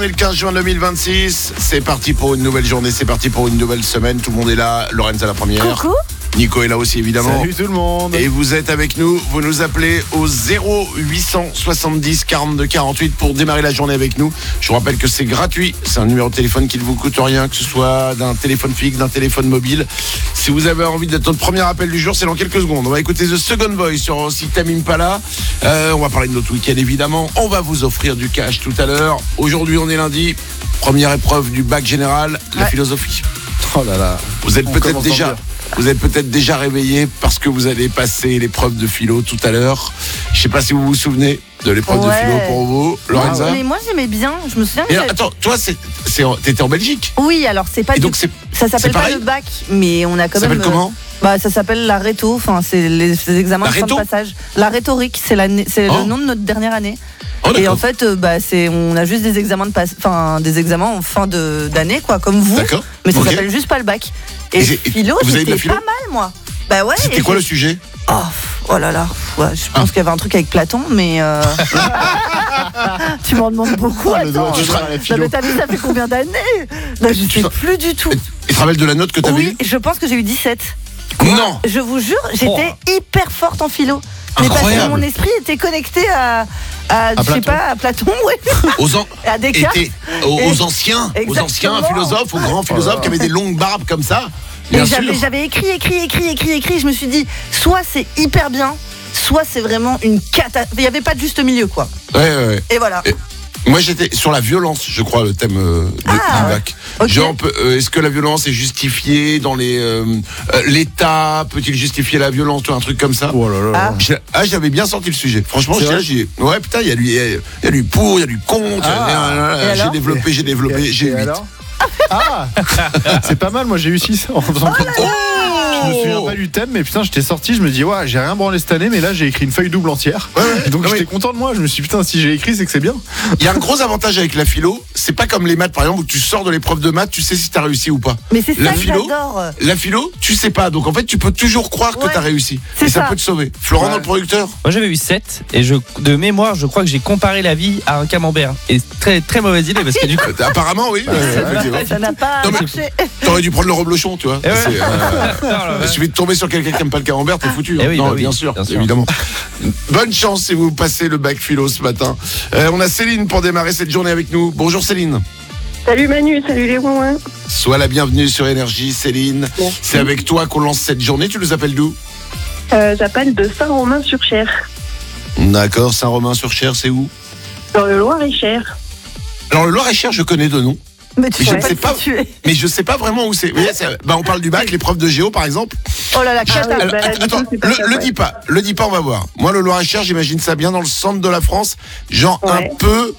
On est le 15 juin 2026, c'est parti pour une nouvelle journée, c'est parti pour une nouvelle semaine, tout le monde est là, Lorenza la première. Coucou. Nico est là aussi évidemment. Salut tout le monde. Et vous êtes avec nous, vous nous appelez au 0870 42 48 pour démarrer la journée avec nous. Je vous rappelle que c'est gratuit, c'est un numéro de téléphone qui ne vous coûte rien, que ce soit d'un téléphone fixe, d'un téléphone mobile. Si vous avez envie d'être notre premier appel du jour, c'est dans quelques secondes. On va écouter The Second Voice sur aussi Tame Impala. On va parler de notre week-end évidemment. On va vous offrir du cash tout à l'heure. Aujourd'hui on est lundi, première épreuve du bac général, la philosophie. Oh là là. Vous êtes peut-être déjà réveillé parce que vous allez passer l'épreuve de philo tout à l'heure. Je sais pas si vous vous souvenez de l'épreuve de philo pour vous, Lorenza. Mais moi j'aimais bien, je me souviens. Et attends, toi t'étais en Belgique. Oui, alors c'est pas. Et donc ça s'appelle pas le bac, mais on a quand ça même. Ça s'appelle comment? Bah ça s'appelle la réto, enfin c'est les examens de fin de passage. La rhétorique, c'est le nom de notre dernière année. Oh, et en fait, on a juste des examens des examens en fin d'année, quoi, comme vous. D'accord. Mais ça s'appelle juste pas le bac. Et philo, c'était pas mal, moi. Bah ouais. C'était quoi le sujet? Oh là là. Ouais, je pense qu'il y avait un truc avec Platon, mais. Tu m'en demandes beaucoup. Attends, t'as vu, ça fait combien d'années? Bah, je sais plus du tout. Et tu te rappelles de la note que t'avais eue? Oui, je pense que j'ai eu 17. Non. Je vous jure, j'étais hyper forte en philo. Mais parce que mon esprit était connecté à je sais pas, à Platon, ouais. À Descartes. Aux anciens philosophes, aux grands philosophes qui avaient des longues barbes comme ça. Et j'avais écrit. Je me suis dit, soit c'est hyper bien, soit c'est vraiment une catastrophe. Il n'y avait pas de juste milieu, quoi. Ouais. Et voilà. Moi j'étais sur la violence, je crois, le thème du bac. Okay. Genre, est-ce que la violence est justifiée dans l'État peut-il justifier la violence ou un truc comme ça? Oh là là. J'avais bien sorti le sujet. Franchement, ouais putain, il y a du pour, il y a du contre. J'ai développé, j'ai 8. C'est pas mal, moi j'ai eu 6 en faisant comme ça. Je me souviens pas du thème, mais putain, j'étais sorti, je me dis, ouais, j'ai rien branlé cette année, mais là j'ai écrit une feuille double entière. Ouais. Donc j'étais content de moi, je me suis dit, putain, si j'ai écrit, c'est que c'est bien. Il y a un gros avantage avec la philo, c'est pas comme les maths par exemple, où tu sors de l'épreuve de maths, tu sais si t'as réussi ou pas. Mais c'est ça que j'adore. La philo, tu sais pas, donc en fait, tu peux toujours croire que t'as réussi. Et ça peut te sauver. Florent, notre producteur. Moi j'avais eu 7, et de mémoire, je crois que j'ai comparé la vie à un camembert. Et très, très mauvaise idée, parce que du coup. Apparemment, oui. Ça n'a pas marché. T'aurais dû prendre le reblochon, tu vois. Il suffit de tomber sur quelqu'un qui aime pas le camembert, t'es foutu. Oui, bien sûr, évidemment. Bonne chance si vous passez le bac philo ce matin. On a Céline pour démarrer cette journée avec nous. Bonjour Céline. Salut Manu, salut les rouins. Sois la bienvenue sur Énergie, Céline. Merci. C'est avec toi qu'on lance cette journée. Tu nous appelles d'où? J'appelle de Saint-Romain-sur-Cher. D'accord, Saint-Romain-sur-Cher, c'est où? Dans le Loir-et-Cher. Alors le Loir-et-Cher, je connais de nom. Mais je ne sais pas. Mais je sais pas vraiment où c'est. On parle du bac, l'épreuve de géo par exemple. Oh là là, attends, le dis pas, on va voir. Moi, le Loir-et-Cher, j'imagine ça bien dans le centre de la France, genre un peu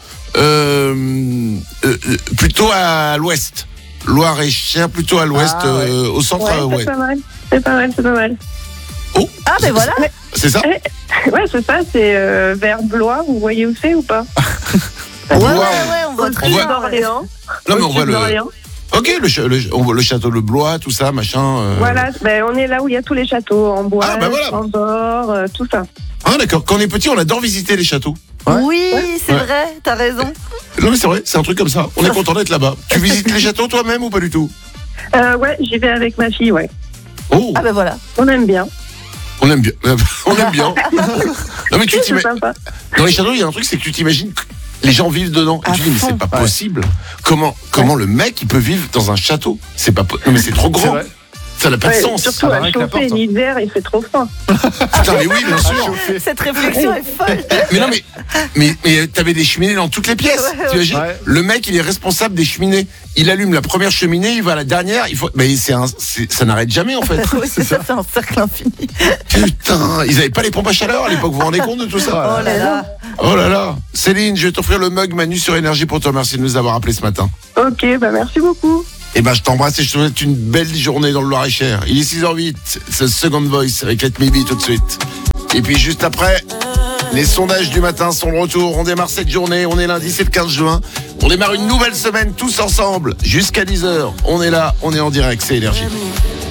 plutôt à l'ouest. Loir-et-Cher, plutôt à l'ouest, au centre. C'est pas mal. Oh. Ah ben voilà. C'est ça. Ouais, c'est ça. C'est vers Blois. Vous voyez où c'est ou pas? Ouais, on voit très bien. d'Orléans. Non, mais on voit Ok, on voit le château de Blois, tout ça, machin. Voilà, on est là où il y a tous les châteaux, en bois, en bord, tout ça. Ah d'accord, quand on est petit, on adore visiter les châteaux. Oui, c'est vrai, t'as raison. Non mais c'est vrai, c'est un truc comme ça. On est content d'être là-bas. Tu visites les châteaux toi-même ou pas du tout? Ouais, j'y vais avec ma fille, ouais. Oh. Ah ben voilà. On aime bien. On aime bien. Non mais tu t'imagines. Dans les châteaux, il y a un truc, c'est que tu t'imagines que les gens vivent dedans. Et tu dis mais c'est pas possible. Comment le mec il peut vivre dans un château? C'est pas non mais c'est trop grand. Ça n'a pas de sens. Surtout à chauffer l'hiver, il fait trop froid. Putain, mais oui, bien sûr. Cette réflexion est folle. Mais non, mais t'avais des cheminées dans toutes les pièces. T'imagines ? Le mec, il est responsable des cheminées. Il allume la première cheminée, il va à la dernière. Mais ça n'arrête jamais en fait. Oui, c'est ça, c'est un cercle infini. Putain, ils avaient pas les pompes à chaleur à l'époque. Vous vous rendez compte de tout ça ? Oh là là. Oh là là. Céline, je vais t'offrir le mug Manu sur Énergie pour te remercier de nous avoir appelé ce matin. Ok, merci beaucoup. Eh ben, je t'embrasse et je te souhaite une belle journée dans le Loir-et-Cher. Il est 6h08, c'est Second Voice avec Let Me Be tout de suite. Et puis juste après, les sondages du matin sont de retour. On démarre cette journée, on est lundi, c'est le 15 juin. On démarre une nouvelle semaine tous ensemble jusqu'à 10h. On est là, on est en direct, c'est Énergie.